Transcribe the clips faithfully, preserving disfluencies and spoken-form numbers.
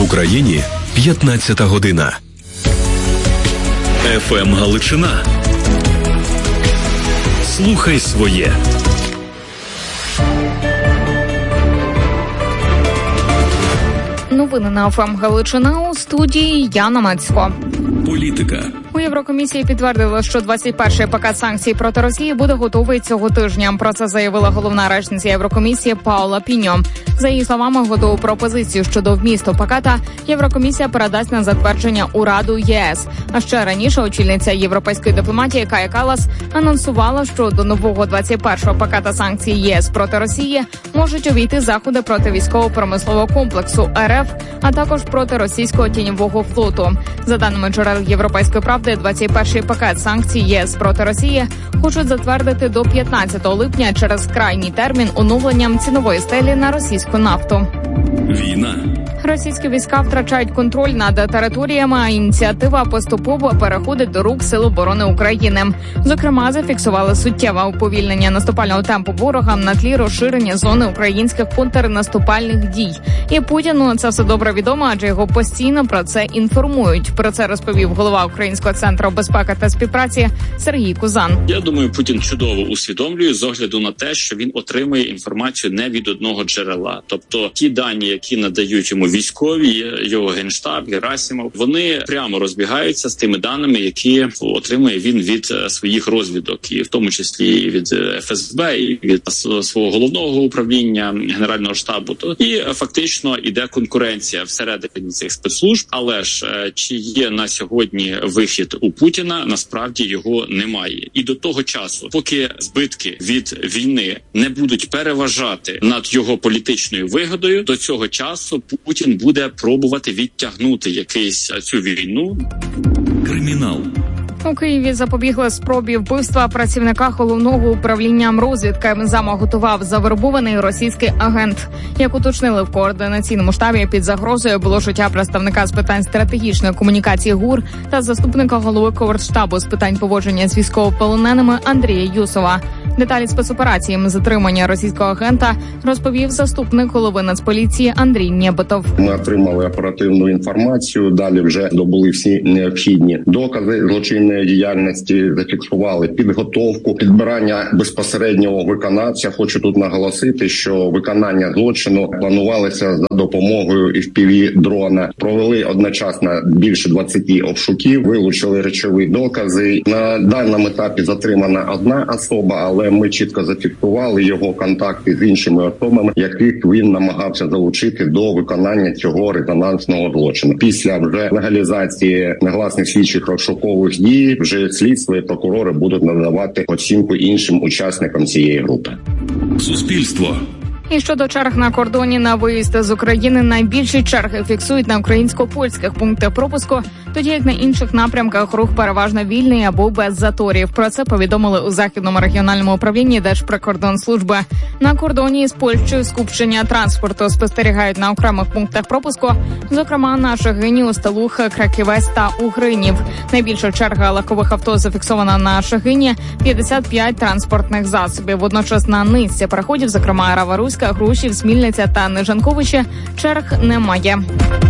Україні п'ятнадцята година. еф ем Галичина. Слухай своє. Новини на еф ем Галичина, у студії Яна Мацько. Політика. У Єврокомісії підтвердили, що двадцять перший пакет санкцій проти Росії буде готовий цього тижня. Про це заявила головна речниця Єврокомісії Паула Піньо. За її словами, готову пропозицію щодо вмісту пакета Єврокомісія передасть на затвердження у Раду ЄС. А ще раніше очільниця європейської дипломатії Кая Каллас анонсувала, що до нового двадцять першого пакета санкцій ЄС проти Росії можуть увійти заходи проти військово-промислового комплексу РФ, а також проти російського тіньового флоту. За даними джерел Європейської правди, двадцять перший пакет санкцій ЄС проти Росії хочуть затвердити до п'ятнадцятого липня через крайній термін оновленням цінової стелі на російську нафту. Війна. Російські війська втрачають контроль над територіями, а ініціатива поступово переходить до рук Сил оборони України. Зокрема, зафіксували суттєве уповільнення наступального темпу ворога на тлі розширення зони українських контрнаступальних дій. І Путіну це все добре відомо, адже його постійно про це інформують. Про це розповів голова Українського центру безпеки та співпраці Сергій Кузан. Я думаю, Путін чудово усвідомлює з огляду на те, що він отримує інформацію не від одного джерела. Тобто ті дані, які надають йому військові, його генштаб, Герасимов, вони прямо розбігаються з тими даними, які отримує він від своїх розвідок, і в тому числі від еф ес бе, і від свого головного управління, Генерального штабу. І фактично іде конкуренція всередині цих спецслужб, але ж чи є на сьогодні вихід у Путіна, насправді його немає. І до того часу, поки збитки від війни не будуть переважати над його політичною вигодою, до цього часу Путін буде пробувати відтягнути якийсь цю війну. Кримінал. У Києві запобігли спробі вбивства працівника головного управління розвідки. Зама готував завербований російський агент. Як уточнили в координаційному штабі, під загрозою було життя представника з питань стратегічної комунікації ГУР та заступника голови коордштабу з питань поводження з військовополоненими Андрія Юсова. Деталі спецоперації затримання російського агента розповів заступник голови Нацполіції Андрій Нєбетов. Ми отримали оперативну інформацію, далі вже добули всі необхідні докази злочинної діяльності, зафіксували підготовку, підбирання безпосереднього виконавця. Хочу тут наголосити, що виконання злочину планувалося за допомогою еф пі ві-дрона. Провели одночасно більше двадцяти обшуків, вилучили речові докази. На даному етапі затримана одна особа, але ми чітко зафіксували його контакти з іншими особами, яких він намагався залучити до виконання цього резонансного злочину. Після вже легалізації негласних слідчих розшукових дій вже слідство і прокурори будуть надавати оцінку іншим учасникам цієї групи. Суспільство. І щодо черг на кордоні на виїзд з України, найбільші черги фіксують на українсько-польських пунктах пропуску, тоді як на інших напрямках рух переважно вільний або без заторів. Про це повідомили у Західному регіональному управлінні Держприкордонслужби. На кордоні з Польщею скупчення транспорту спостерігають на окремих пунктах пропуску, зокрема на Шегині, Усталух, Краківець та Угринів. Найбільша черга легкових авто зафіксована на Шегині – п'ятдесят п'ять транспортних засобів. Водночас на низці переходів, зокрема Рава-Руська, Грушів, Смільниця та Нежанковичі, черг немає.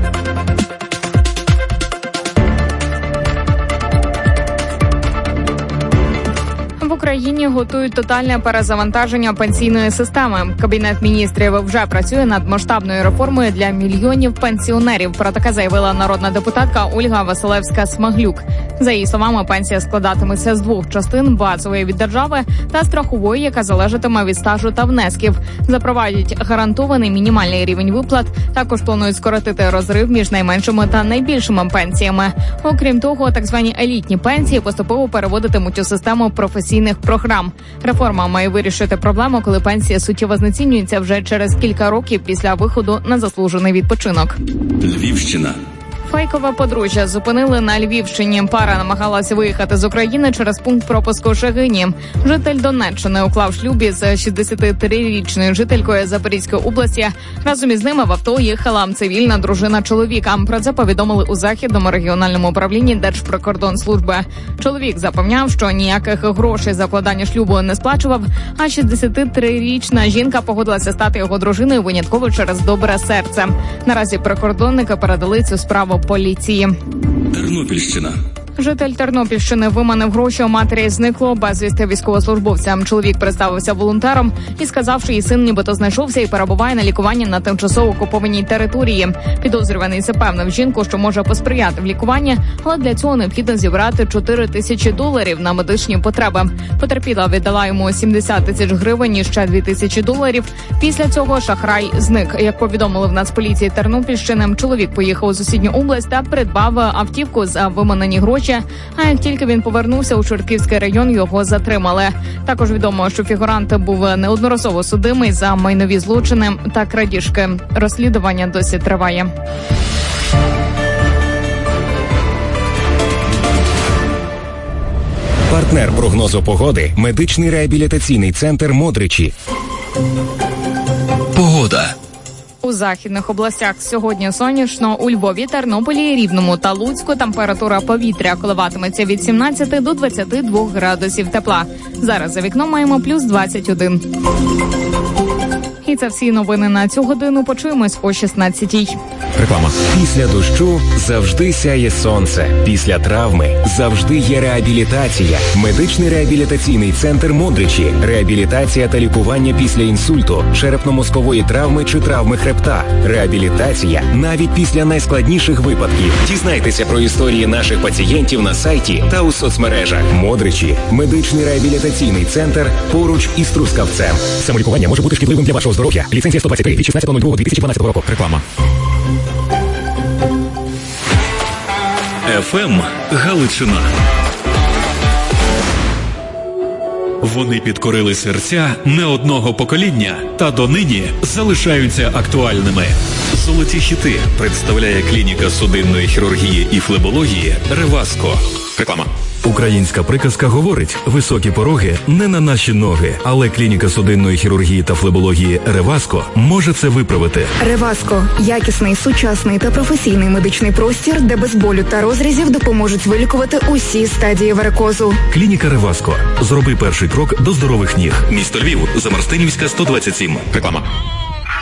В Україні готують тотальне перезавантаження пенсійної системи. Кабінет міністрів вже працює над масштабною реформою для мільйонів пенсіонерів. Про таке заявила народна депутатка Ольга Василевська-Смаглюк. За її словами, пенсія складатиметься з двох частин – базової від держави та страхової, яка залежатиме від стажу та внесків. Запровадять гарантований мінімальний рівень виплат. Також планують скоротити розрив між найменшими та найбільшими пенсіями. Окрім того, так звані елітні пенсії поступово переводитимуть у систему професійних програм. Реформа має вирішити проблему, коли пенсія суттєво знецінюється вже через кілька років після виходу на заслужений відпочинок. Львівщина. Фейкове подружжя зупинили на Львівщині. Пара намагалася виїхати з України через пункт пропуску Шегині. Житель Донеччини уклав шлюб із шістдесятитрирічною жителькою Запорізької області. Разом із ними в авто їхала цивільна дружина чоловіка. Про це повідомили у Західному регіональному управлінні Держприкордонслужби. Чоловік запевняв, що ніяких грошей за укладання шлюбу не сплачував, а шістдесятитрирічна жінка погодилася стати його дружиною винятково через добре серце. Наразі прикордонники передали цю справу поліції. Тернопільщина. Житель Тернопільщини виманив гроші у матері зниклого безвісти військовослужбовця. Чоловік представився волонтером і сказав, що її син нібито знайшовся і перебуває на лікуванні на тимчасово окупованій території. Підозрюваний запевнив жінку, що може посприяти в лікуванні, але для цього необхідно зібрати чотири тисячі доларів на медичні потреби. Потерпіла віддала йому сімдесят тисяч гривень і ще дві тисячі доларів. Після цього шахрай зник. Як повідомили в Нацполіції Тернопільщини, чоловік поїхав у сусідню область та придбав автівку за виманені гроші. А як тільки він повернувся у Чортківський район, його затримали. Також відомо, що фігурант був неодноразово судимий за майнові злочини та крадіжки. Розслідування досі триває. Партнер прогнозу погоди – медичний реабілітаційний центр «Модричі». Погода. У західних областях сьогодні сонячно, у Львові, Тернополі, Рівному та Луцьку температура повітря коливатиметься від сімнадцяти до двадцяти двох градусів тепла. Зараз за вікном маємо плюс двадцять один. І це всі новини на цю годину. Почуємось о шістнадцятій. Реклама. Після дощу завжди сяє сонце. Після травми завжди є реабілітація. Медичний реабілітаційний центр «Модричі». Реабілітація та лікування після інсульту, черепно-мозкової травми чи травми хребта. Реабілітація навіть після найскладніших випадків. Дізнайтеся про історії наших пацієнтів на сайті та у соцмережах. «Модричі» – медичний реабілітаційний центр поруч із Трускавцем. Самолікування може бути шкідливим для вашого здоров'я. Ліцензія сто двадцять три від шістнадцятого лютого дві тисячі дванадцятого року. Реклама. еф ем Галичина. Вони підкорили серця не одного покоління та донині залишаються актуальними. Золоті хіти представляє клініка судинної хірургії і флебології «Реваско». Реклама. Українська приказка говорить: високі пороги не на наші ноги, але клініка судинної хірургії та флебології «Реваско» може це виправити. «Реваско» – якісний, сучасний та професійний медичний простір, де без болю та розрізів допоможуть вилікувати усі стадії варикозу. Клініка «Реваско». Зроби перший крок до здорових ніг. Місто Львів, Замарстинівська, сто двадцять сім. Реклама.